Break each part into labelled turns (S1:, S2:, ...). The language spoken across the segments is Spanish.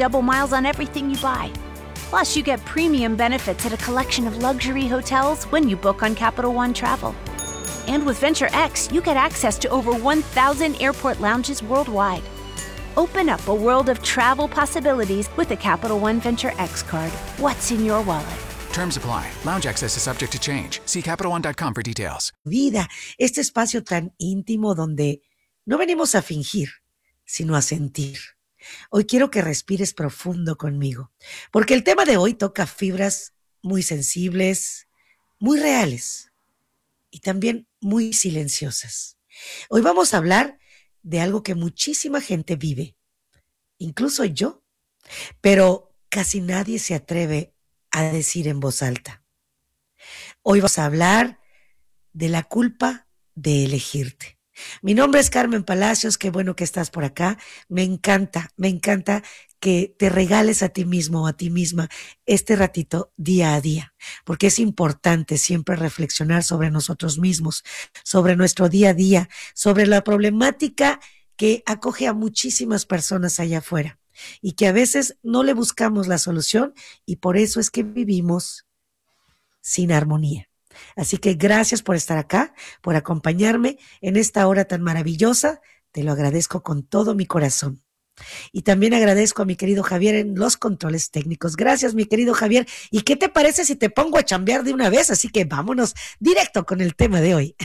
S1: double miles on everything you buy. Plus, you get premium benefits at a collection of luxury hotels when you book on Capital One Travel. And with Venture X, you get access to over 1,000 airport lounges worldwide. Open up a world of travel possibilities with the Capital One Venture X card. What's in your wallet?
S2: Terms apply. Lounge access is subject to change. See CapitalOne.com for details.
S3: Vida, este espacio tan íntimo donde no venimos a fingir, sino a sentir. Hoy quiero que respires profundo conmigo, porque el tema de hoy toca fibras muy sensibles, muy reales y también muy silenciosas. Hoy vamos a hablar de algo que muchísima gente vive, incluso yo, pero casi nadie se atreve a decir en voz alta. Hoy vamos a hablar de la culpa de elegirte. Mi nombre es Carmen Palacios, qué bueno que estás por acá. Me encanta que te regales a ti mismo o a ti misma este ratito día a día, porque es importante siempre reflexionar sobre nosotros mismos, sobre nuestro día a día, sobre la problemática que acoge a muchísimas personas allá afuera y que a veces no le buscamos la solución y por eso es que vivimos sin armonía. Así que gracias por estar acá, por acompañarme en esta hora tan maravillosa. Te lo agradezco con todo mi corazón. Y también agradezco a mi querido Javier en los controles técnicos. Gracias, mi querido Javier. ¿Y qué te parece si te pongo a chambear de una vez? Así que vámonos directo con el tema de hoy.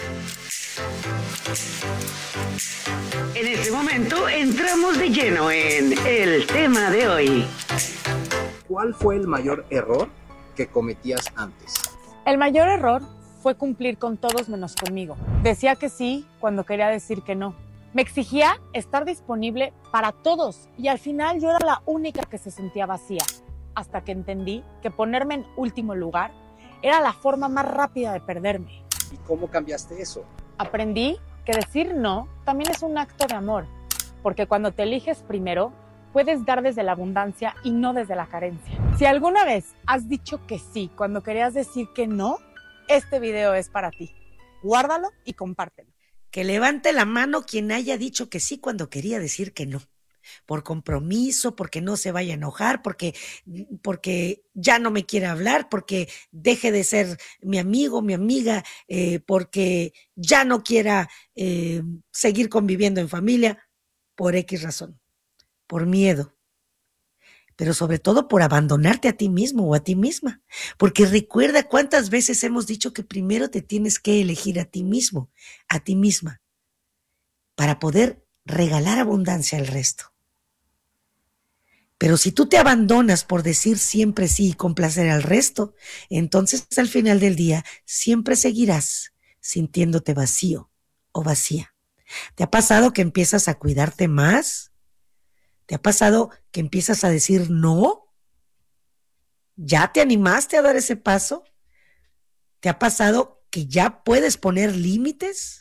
S4: En este momento entramos de lleno en el tema de hoy.
S5: ¿Cuál fue el mayor error que cometías antes?
S6: El mayor error fue cumplir con todos menos conmigo. Decía que sí cuando quería decir que no. Me exigía estar disponible para todos y al final yo era la única que se sentía vacía. Hasta que entendí que ponerme en último lugar era la forma más rápida de perderme.
S5: ¿Y cómo cambiaste eso?
S6: Aprendí que decir no también es un acto de amor, porque cuando te eliges primero, puedes dar desde la abundancia y no desde la carencia. Si alguna vez has dicho que sí cuando querías decir que no, este video es para ti. Guárdalo y compártelo.
S3: Que levante la mano quien haya dicho que sí cuando quería decir que no. Por compromiso, porque no se vaya a enojar, porque ya no me quiere hablar, porque deje de ser mi amigo, mi amiga, porque ya no quiera seguir conviviendo en familia, por X razón. Por miedo, pero sobre todo por abandonarte a ti mismo o a ti misma, porque recuerda cuántas veces hemos dicho que primero te tienes que elegir a ti mismo, a ti misma, para poder regalar abundancia al resto. Pero si tú te abandonas por decir siempre sí y complacer al resto, entonces al final del día siempre seguirás sintiéndote vacío o vacía. ¿Te ha pasado que empiezas a cuidarte más? ¿Te ha pasado que empiezas a decir no? ¿Ya te animaste a dar ese paso? ¿Te ha pasado que ya puedes poner límites?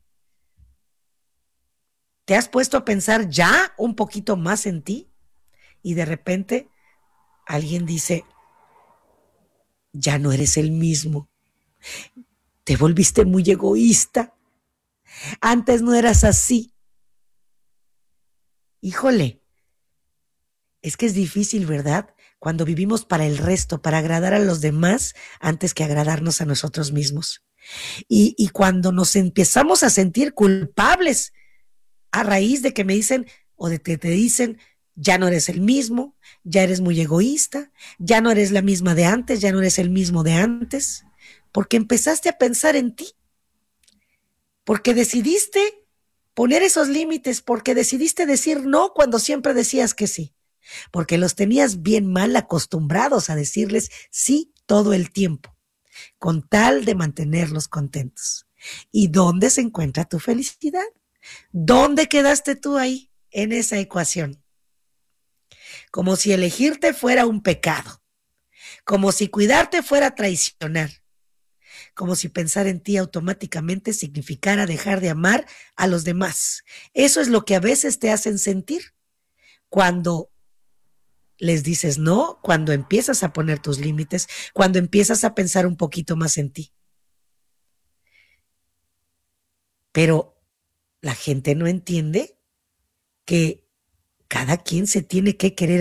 S3: ¿Te has puesto a pensar ya un poquito más en ti? Y de repente alguien dice, ya no eres el mismo. Te volviste muy egoísta. Antes no eras así. Híjole. Es que es difícil, ¿verdad? Cuando vivimos para el resto, para agradar a los demás antes que agradarnos a nosotros mismos. Y cuando nos empezamos a sentir culpables a raíz de que me dicen o de que te dicen, ya no eres el mismo, ya eres muy egoísta, ya no eres la misma de antes, ya no eres el mismo de antes, porque empezaste a pensar en ti, porque decidiste poner esos límites, porque decidiste decir no cuando siempre decías que sí. Porque los tenías bien mal acostumbrados a decirles sí todo el tiempo, con tal de mantenerlos contentos. ¿Y dónde se encuentra tu felicidad? ¿Dónde quedaste tú ahí en esa ecuación? Como si elegirte fuera un pecado, como si cuidarte fuera traicionar, como si pensar en ti automáticamente significara dejar de amar a los demás. Eso es lo que a veces te hacen sentir cuando les dices no, cuando empiezas a poner tus límites, cuando empiezas a pensar un poquito más en ti. Pero la gente no entiende que cada quien se tiene que querer